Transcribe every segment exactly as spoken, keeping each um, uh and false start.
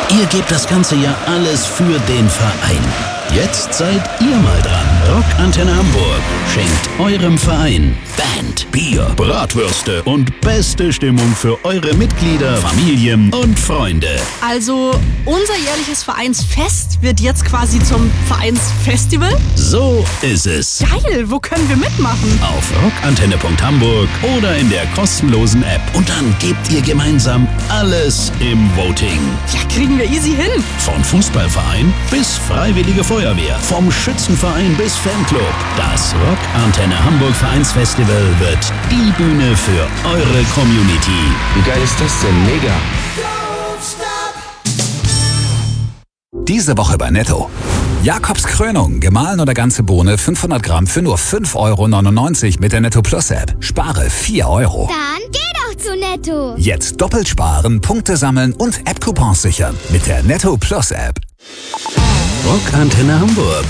Ihr gebt das ganze Jahr alles für den Verein. Jetzt seid ihr mal dran. Rockantenne Hamburg schenkt eurem Verein Band, Bier, Bratwürste und beste Stimmung für eure Mitglieder, Familien und Freunde. Also unser jährliches Vereinsfest wird jetzt quasi zum Vereinsfestival? So ist es. Geil, wo können wir mitmachen? Auf rockantenne punkt hamburg oder in der kostenlosen App. Und dann gebt ihr gemeinsam alles im Voting. Ja, kriegen wir easy hin. Von Fußballverein bis Freiwillige Feuerwehr, vom Schützenverein bis Fanclub. Das Rockantenne Hamburg Vereinsfestival wird die Bühne für eure Community. Wie geil ist das denn? Mega! Diese Woche bei Netto. Jakobs Krönung, gemahlen oder ganze Bohne, fünfhundert Gramm für nur fünf Euro neunundneunzig mit der Netto Plus App. Spare vier Euro. Dann geh doch zu Netto. Jetzt doppelt sparen, Punkte sammeln und App-Coupons sichern mit der Netto Plus App. Rockantenne Hamburg.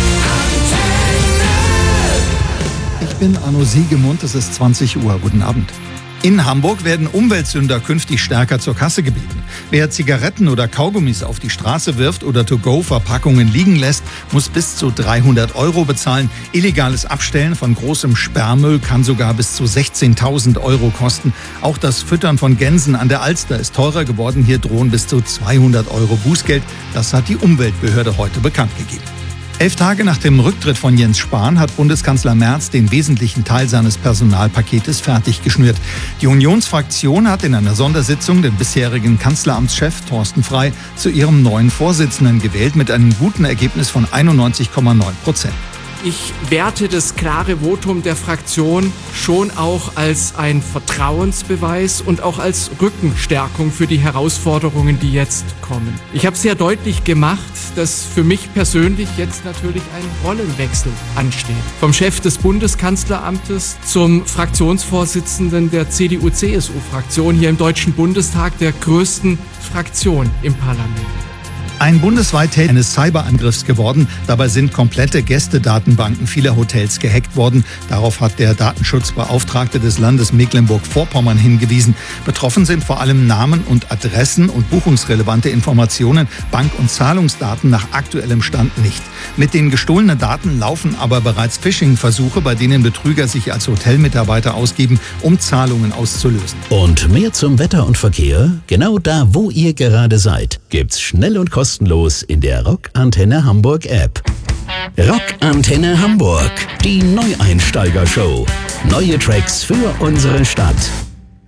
Ich bin Arno Siegemund, es ist zwanzig Uhr. Guten Abend. In Hamburg werden Umweltsünder künftig stärker zur Kasse gebeten. Wer Zigaretten oder Kaugummis auf die Straße wirft oder To-Go-Verpackungen liegen lässt, muss bis zu dreihundert Euro bezahlen. Illegales Abstellen von großem Sperrmüll kann sogar bis zu sechzehntausend Euro kosten. Auch das Füttern von Gänsen an der Alster ist teurer geworden. Hier drohen bis zu zweihundert Euro Bußgeld. Das hat die Umweltbehörde heute bekannt gegeben. Elf Tage nach dem Rücktritt von Jens Spahn hat Bundeskanzler Merz den wesentlichen Teil seines Personalpaketes fertig geschnürt. Die Unionsfraktion hat in einer Sondersitzung den bisherigen Kanzleramtschef Thorsten Frey zu ihrem neuen Vorsitzenden gewählt mit einem guten Ergebnis von einundneunzig Komma neun Prozent. Ich werte das klare Votum der Fraktion schon auch als ein Vertrauensbeweis und auch als Rückenstärkung für die Herausforderungen, die jetzt kommen. Ich habe sehr deutlich gemacht, dass für mich persönlich jetzt natürlich ein Rollenwechsel ansteht. Vom Chef des Bundeskanzleramtes zum Fraktionsvorsitzenden der C D U-C S U-Fraktion hier im Deutschen Bundestag, der größten Fraktion im Parlament. Ein bundesweit eines Cyberangriffs geworden. Dabei sind komplette Gästedatenbanken vieler Hotels gehackt worden. Darauf hat der Datenschutzbeauftragte des Landes Mecklenburg-Vorpommern hingewiesen. Betroffen sind vor allem Namen und Adressen und buchungsrelevante Informationen, Bank- und Zahlungsdaten nach aktuellem Stand nicht. Mit den gestohlenen Daten laufen aber bereits Phishing-Versuche, bei denen Betrüger sich als Hotelmitarbeiter ausgeben, um Zahlungen auszulösen. Und mehr zum Wetter und Verkehr? Genau da, wo ihr gerade seid, gibt's schnell und kostenlos kostenlos in der Rockantenne Hamburg App. Rockantenne Hamburg, die Neueinsteiger-Show. Neue Tracks für unsere Stadt.